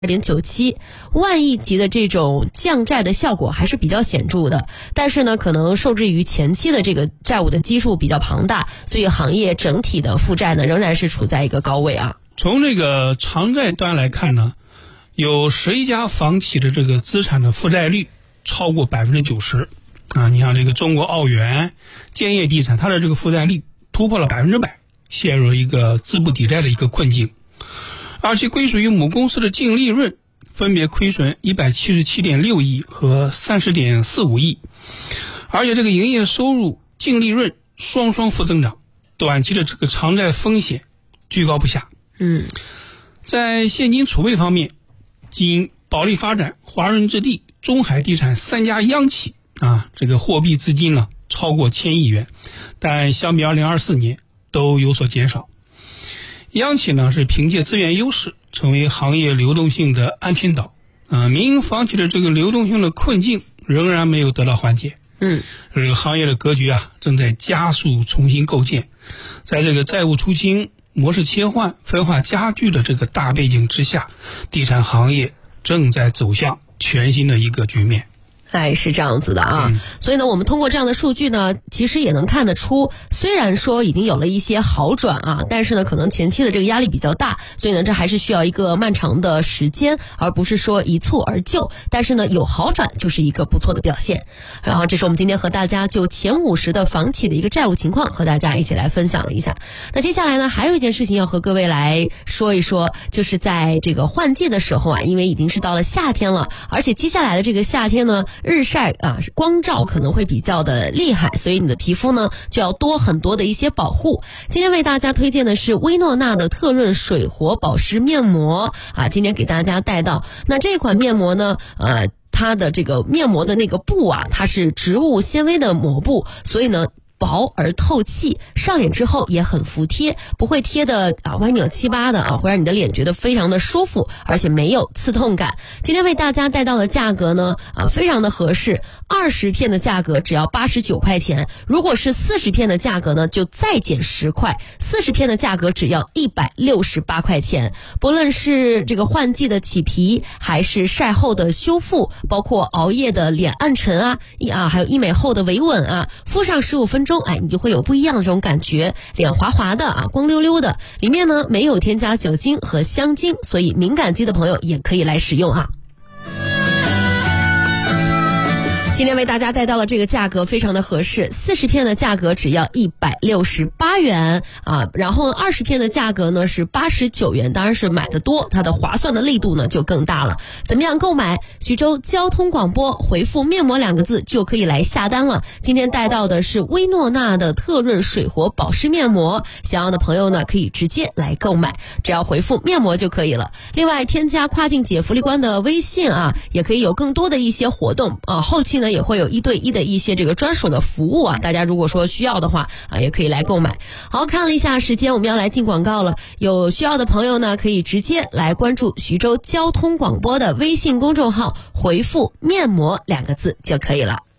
2.97万亿级的这种降债的效果还是比较显著的，但是呢，可能受制于前期的这个债务的基数比较庞大，所以行业整体的负债呢仍然是处在一个高位啊。 从这个偿债端来看呢，有11家房企的这个资产的负债率超过90%啊！你像这个中国奥园、建业地产，它的这个负债率突破了100%，陷入了一个资不抵债的一个困境。而且归属于母公司的净利润分别亏损177.6亿和30.45亿，而且这个营业收入、净利润双负增长，短期的这个偿债风险居高不下。在现金储备方面，仅保利发展、华润置地、中海地产3家央企这个货币资金呢超过1000亿元，但相比2024年都有所减少。央企呢是凭借资源优势成为行业流动性的安全岛民营房企的这个流动性的困境仍然没有得到缓解。这个行业的格局正在加速重新构建，在这个债务出清、模式切换、分化加剧的这个大背景之下，地产行业正在走向全新的一个局面。 是这样子的啊。所以呢，我们通过这样的数据呢，其实也能看得出，虽然说已经有了一些好转但是呢，可能前期的这个压力比较大，所以呢，这还是需要一个漫长的时间，而不是说一蹴而就。但是呢，有好转就是一个不错的表现。然后，这是我们今天和大家就前50的房企的一个债务情况和大家一起来分享了一下。那接下来呢，还有一件事情要和各位来说一说，就是在这个换季的时候因为已经是到了夏天了，而且接下来的这个夏天呢，日晒光照可能会比较的厉害，所以你的皮肤呢就要多很多的一些保护。今天为大家推荐的是薇诺娜的特润水活保湿面膜今天给大家带到。那这款面膜呢它的这个面膜的那个布它是植物纤维的膜布，所以呢薄而透气，上脸之后也很服帖，不会贴的歪扭七八的会让你的脸觉得非常的舒服，而且没有刺痛感。今天为大家带到的价格呢非常的合适，20片的价格只要89块钱，如果是40片的价格呢就再减10块，40片的价格只要168块钱。不论是这个换季的起皮，还是晒后的修复，包括熬夜的脸暗沉还有医美后的维稳敷上15分钟你就会有不一样的这种感觉，脸滑滑的光溜溜的，里面呢没有添加酒精和香精，所以敏感肌的朋友也可以来使用今天为大家带到了这个价格非常的合适，40片的价格只要168元然后20片的价格呢是89元，当然是买的多，它的划算的力度呢就更大了。怎么样购买？徐州交通广播回复面膜2个字就可以来下单了。今天带到的是薇诺娜的特润水活保湿面膜，想要的朋友呢可以直接来购买，只要回复面膜就可以了。另外添加跨境姐福利官的微信也可以有更多的一些活动后期呢也会有1对1的一些这个专属的服务大家如果说需要的话也可以来购买。好，看了一下时间，我们要来进广告了。有需要的朋友呢可以直接来关注徐州交通广播的微信公众号，回复面膜2个字就可以了。